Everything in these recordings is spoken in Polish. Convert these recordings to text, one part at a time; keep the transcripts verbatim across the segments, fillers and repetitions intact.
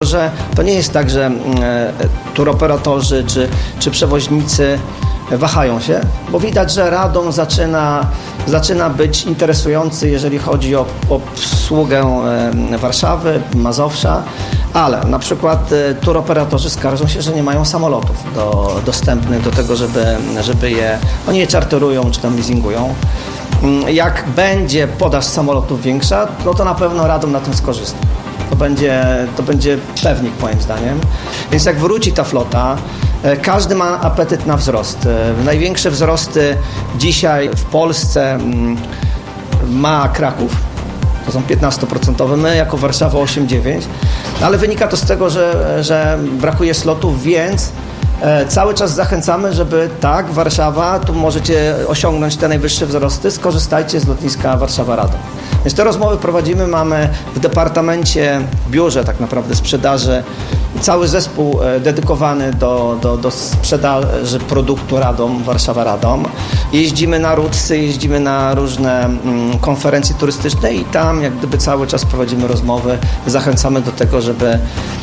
że to nie jest tak, że turoperatorzy czy, czy przewoźnicy wahają się, bo widać, że Radom zaczyna, zaczyna być interesujący, jeżeli chodzi o obsługę Warszawy, Mazowsza, ale na przykład turoperatorzy skarżą się, że nie mają samolotów do, dostępnych do tego, żeby, żeby je, oni je czarterują czy tam leasingują. Jak będzie podaż samolotów większa, no to na pewno Radom na tym skorzysta. To będzie, to będzie pewnik moim zdaniem. Więc jak wróci ta flota, każdy ma apetyt na wzrost. Największe wzrosty dzisiaj w Polsce ma Kraków. To są piętnaście procent. My jako Warszawa osiem dziewięć. No ale wynika to z tego, że, że brakuje slotów, więc cały czas zachęcamy, żeby tak, Warszawa, tu możecie osiągnąć te najwyższe wzrosty, skorzystajcie z lotniska Warszawa-Radom. Więc te rozmowy prowadzimy, mamy w departamencie, w biurze tak naprawdę sprzedaży cały zespół dedykowany do, do, do sprzedaży produktu Radom, Warszawa-Radom. Jeździmy na Rutsy, jeździmy na różne mm, konferencje turystyczne i tam jak gdyby cały czas prowadzimy rozmowy, zachęcamy do tego, żeby,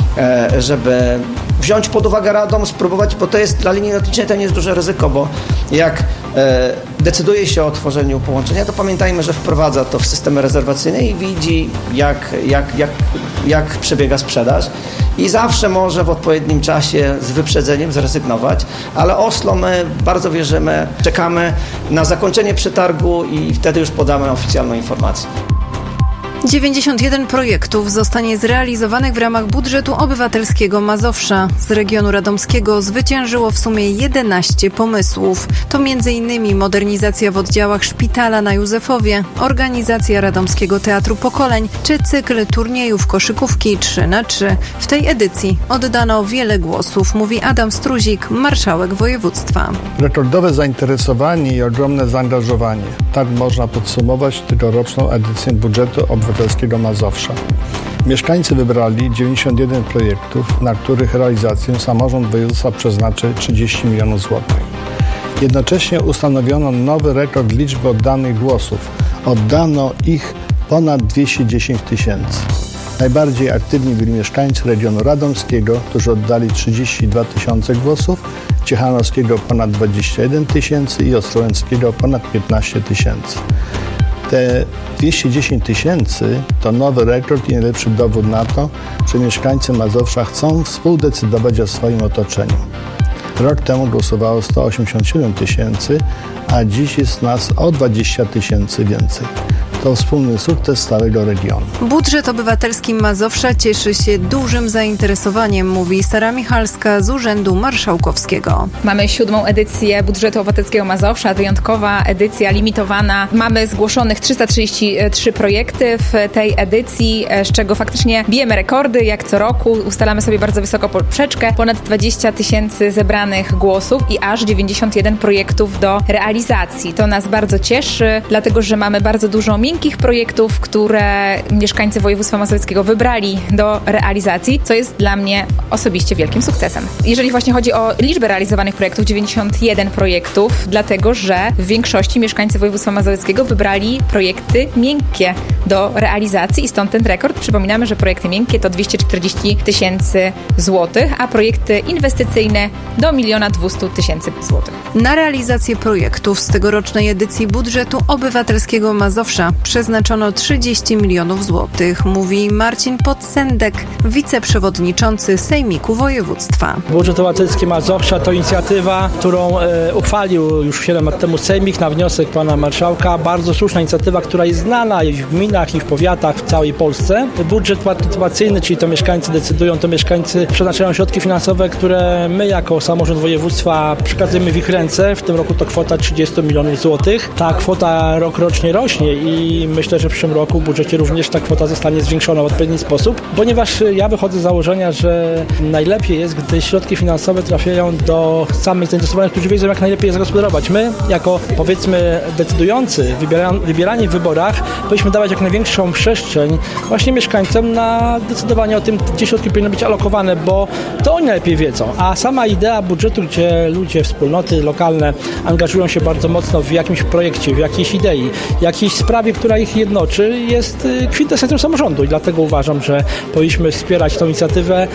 e, żeby wziąć pod uwagę Radom, spróbować, bo to jest dla linii lotniczej to nie jest duże ryzyko, bo jak e, decyduje się o tworzeniu połączenia, to pamiętajmy, że wprowadza to w systemy rezerwacyjne i widzi, jak, jak, jak, jak przebiega sprzedaż i zawsze może w odpowiednim czasie z wyprzedzeniem zrezygnować, ale Oslo my bardzo wierzymy, czekamy na zakończenie przetargu i wtedy już podamy oficjalną informację. dziewięćdziesiąt jeden projektów zostanie zrealizowanych w ramach budżetu obywatelskiego Mazowsza. Z regionu radomskiego zwyciężyło w sumie jedenaście pomysłów. To między innymi modernizacja w oddziałach szpitala na Józefowie, organizacja Radomskiego Teatru Pokoleń czy cykl turniejów koszykówki trzy na trzy. W tej edycji oddano wiele głosów, mówi Adam Struzik, marszałek województwa. Rekordowe zainteresowanie i ogromne zaangażowanie. Tak można podsumować tegoroczną edycję budżetu obywatelskiego Mazowsza. Mieszkańcy wybrali dziewięćdziesiąt jeden projektów, na których realizację samorząd województwa przeznaczy trzydzieści milionów złotych. Jednocześnie ustanowiono nowy rekord liczby oddanych głosów. Oddano ich ponad dwieście dziesięć tysięcy. Najbardziej aktywni byli mieszkańcy regionu radomskiego, którzy oddali trzydzieści dwa tysiące głosów, ciechanowskiego ponad dwadzieścia jeden tysięcy i ostrołęckiego ponad piętnaście tysięcy. Te dwieście dziesięć tysięcy to nowy rekord i najlepszy dowód na to, że mieszkańcy Mazowsza chcą współdecydować o swoim otoczeniu. Rok temu głosowało sto osiemdziesiąt siedem tysięcy, a dziś jest nas o dwadzieścia tysięcy więcej. To wspólny sukces całego regionu. Budżet obywatelski Mazowsza cieszy się dużym zainteresowaniem, mówi Sara Michalska z Urzędu Marszałkowskiego. Mamy siódmą edycję budżetu obywatelskiego Mazowsza, wyjątkowa edycja, limitowana. Mamy zgłoszonych trzysta trzydzieści trzy projekty w tej edycji, z czego faktycznie bijemy rekordy, jak co roku. Ustalamy sobie bardzo wysoką poprzeczkę, ponad dwadzieścia tysięcy zebranych głosów i aż dziewięćdziesiąt jeden projektów do realizacji. To nas bardzo cieszy, dlatego że mamy bardzo dużo miękkich projektów, które mieszkańcy województwa mazowieckiego wybrali do realizacji, co jest dla mnie osobiście wielkim sukcesem. Jeżeli właśnie chodzi o liczbę realizowanych projektów, dziewięćdziesiąt jeden projektów, dlatego że w większości mieszkańcy województwa mazowieckiego wybrali projekty miękkie do realizacji i stąd ten rekord. Przypominamy, że projekty miękkie to dwieście czterdzieści tysięcy złotych, a projekty inwestycyjne do miliona dwieście tysięcy złotych. Na realizację projektów z tegorocznej edycji budżetu obywatelskiego Mazowsza przeznaczono trzydzieści milionów złotych, mówi Marcin Podsendek, wiceprzewodniczący Sejmiku Województwa. Budżet obywatelski Mazowsza to inicjatywa, którą e, uchwalił już siedem lat temu Sejmik na wniosek pana marszałka. Bardzo słuszna inicjatywa, która jest znana i w gminach, i w powiatach w całej Polsce. Budżet partycypacyjny, czyli to mieszkańcy decydują, to mieszkańcy przeznaczają środki finansowe, które my jako samorząd województwa przekazujemy w ich ręce. W tym roku to kwota trzydzieści milionów złotych. Ta kwota rok rocznie rośnie i myślę, że w przyszłym roku w budżecie również ta kwota zostanie zwiększona w odpowiedni sposób, ponieważ ja wychodzę z założenia, że najlepiej jest, gdy środki finansowe trafiają do samych zainteresowanych, którzy wiedzą, jak najlepiej je zagospodarować. My, jako powiedzmy decydujący, wybierani w wyborach, powinniśmy dawać jak największą przestrzeń właśnie mieszkańcom na decydowanie o tym, gdzie środki powinny być alokowane, bo to oni najlepiej wiedzą. A sama idea budżetu, gdzie ludzie, wspólnoty lokalne angażują się bardzo mocno w jakimś projekcie, w jakiejś idei, jakiejś sprawie, która ich jednoczy, jest kwintesencją samorządu i dlatego uważam, że powinniśmy wspierać tę inicjatywę